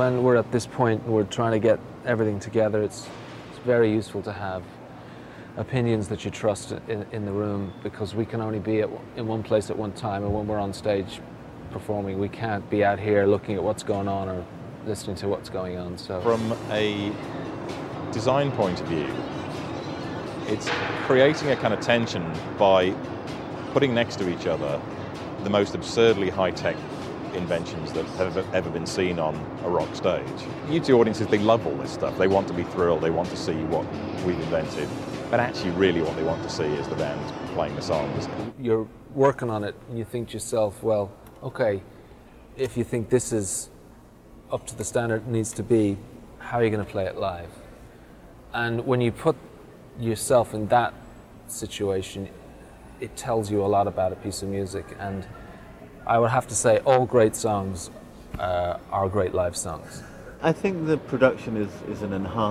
when we're at this point, we're trying to get everything together, it's very useful to have opinions that you trust in the room, because we can only be in one place at one time, and when we're on stage performing, we can't be out here looking at what's going on or listening to what's going on. So from a design point of view, it's creating a kind of tension by putting next to each other the most absurdly high-tech inventions that have ever been seen on a rock stage. U2 audiences, they love all this stuff. They want to be thrilled, they want to see what we've invented, but actually really what they want to see is the band playing the songs. You're working on it and you think to yourself, well, okay, if you think this is up to the standard it needs to be, how are you going to play it live? And when you put yourself in that situation, it tells you a lot about a piece of music. And I would have to say all great songs are great live songs. I think the production is an enhancement